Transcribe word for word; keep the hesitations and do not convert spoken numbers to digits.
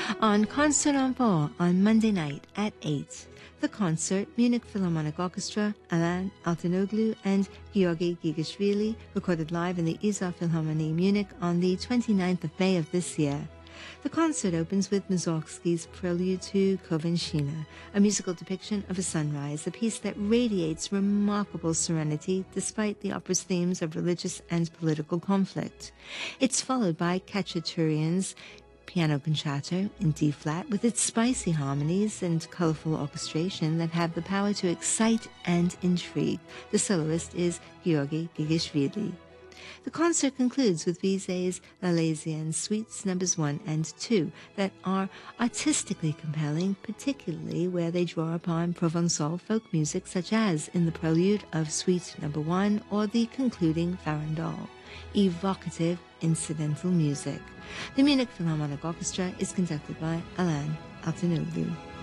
On Concert en Four on Monday night at eight, the concert, Munich Philharmonic Orchestra, Alan Altinoglu and Georgi Gigashvili, recorded live in the Isar Philharmonie Munich on the twenty-ninth of May of this year. The concert opens with Mussorgsky's Prelude to Kovenshina, a musical depiction of a sunrise, a piece that radiates remarkable serenity despite the opera's themes of religious and political conflict. It's followed by Khachaturian's Piano Concerto in D-flat with its spicy harmonies and colorful orchestration that have the power to excite and intrigue. The soloist is Georgi Gigashvili. The concert concludes with Bizet's Lalasian Suites Numbers one and two that are artistically compelling, particularly where they draw upon Provençal folk music such as in the prelude of Suite Number one or the concluding Farandole. Evocative incidental music. The Munich Philharmonic Orchestra is conducted by Alan Altinoglu.